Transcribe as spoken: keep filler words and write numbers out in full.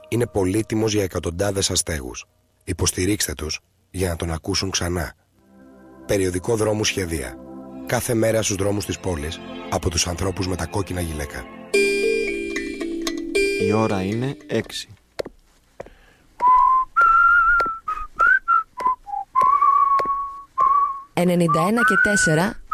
είναι πολύτιμος για εκατοντάδες αστέγους. Υποστηρίξτε τους για να τον ακούσουν ξανά. Περιοδικό Δρόμου Σχεδία. Κάθε μέρα στους δρόμους της πόλης από τους ανθρώπους με τα κόκκινα γυλαίκα. Η ώρα είναι έξι. ενενήντα ένα και τέσσερα